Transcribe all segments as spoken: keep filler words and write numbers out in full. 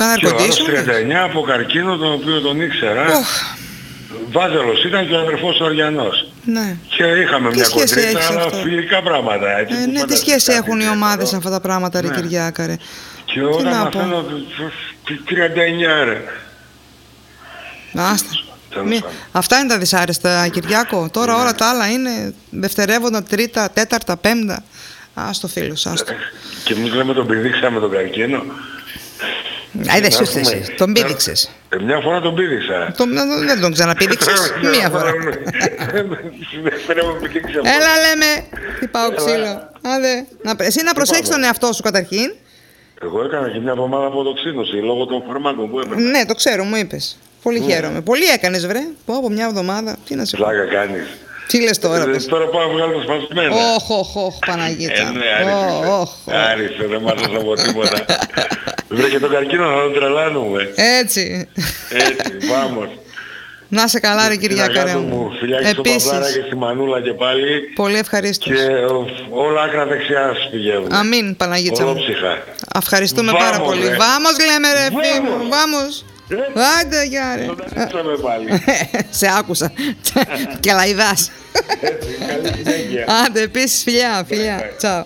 ένα air Και ο άλλος conditioner. τριάντα εννιά από καρκίνο, τον οποίο τον ήξερα. Οχ, Βάζελος ήταν και ο αδερφός του Αριανός. ναι. Και είχαμε Τι μια σχέση κοντρίτσα, έχει αλλά αυτό? φιλικά πράγματα. Έτσι, Ε, που ναι, τι φανταστείς σχέση κάτι έχουν οι ιδιαίτερο. ομάδες αυτά τα πράγματα, ρε Ναι. Κυριάκα, ρε. Και όταν να πω. μαθαίνω τριάντα εννιά ρε. Άστα. Τέλος Μη- πάντων. Αυτά είναι τα δυσάρεστα, Κυριάκο. Τώρα Ναι. όλα τα άλλα είναι δευτερεύοντα, τρίτα, τέταρτα, πέμπτα. Άστο φίλος, άστο. Και εμείς λέμε τον πηδήξαμε τον καρκίνο. Άι, δεν σου Να πούμε, θες, τον πήδηξες. Ε, μια φορά τον πήδηξα. Τον- Δεν τον ξαναπήδηξες, μία φορά. Δεν έχουμε πηδήξει αυτό. Έλα λέμε, τι πάω ξύλο. Άντε, να- εσύ να προσέξεις τον εαυτό σου καταρχήν. Εγώ έκανα και μια εβδομάδα αποτοξίνωση λόγω των φαρμάκων που έπαιρνα. Ναι, το ξέρω, μου είπες. Πολύ χαίρομαι. Πολύ έκανες, βρε. Πω από μια εβδομάδα. Τι να σε πω. Πλάκα κάνεις. Τι λες τώρα, Ε, πες. Τώρα πάω να βγάλω τα σπασμένα. Όχ, όχ, όχ, Ε, Παναγίτσα. ναι, Ω, όχ, άρισε. Άρισε, δεν μ' άρεσε από τίποτα. Βρε και τον καρκίνο θα τον τρελάνουμε. Έτσι. Έτσι, vamos. Να σε καλά, ρε Κυριάκα, ρε Αγάπη μου. μου, φιλιά και στο Παπλάρα Επίσης, και στη Μανούλα και πάλι. πολύ ευχαρίστως. Και ο- όλα άκρα δεξιά σου πηγαίνουν. Αμήν, Παναγίτσα μου. Ολόψυχα. Ευχαριστούμε Βάμος, πάρα πολύ. ρε. Βάμος λέμε, ρε φίλοι μου. Βάμος. Βάμος. Ε, Άντε, γεια, ρε. Τον ανοίξαμε πάλι. Σε άκουσα. Και λαϊδάς. Έτσι, καλή συνέχεια. Άντε, επίσης, φιλιά, φιλιά. Τσάου.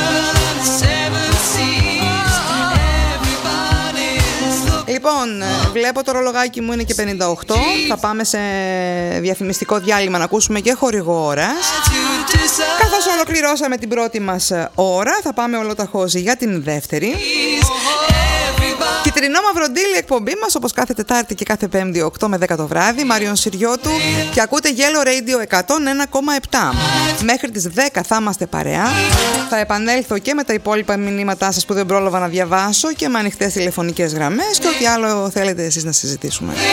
Λοιπόν, ε, βλέπω το ρολογάκι μου είναι και πενήντα οκτώ. Θα πάμε σε διαφημιστικό διάλειμμα να ακούσουμε και χορηγό ώρας. Καθώς ολοκληρώσαμε την πρώτη μας ώρα, θα πάμε ολοταχώς για την δεύτερη. Κιτρινό μαυροντήλι εκπομπή μας, όπως κάθε Τετάρτη και κάθε Πέμπτη οκτώ με δέκα το βράδυ. Μάριον Συριώτου και ακούτε Yellow Radio εκατόν ένα κόμμα επτά. Μέχρι τις δέκα θα είμαστε παρέα. Θα επανέλθω και με τα υπόλοιπα μηνύματά σας που δεν πρόλαβα να διαβάσω και με ανοιχτές τηλεφωνικές γραμμές και ό,τι άλλο θέλετε εσείς να συζητήσουμε.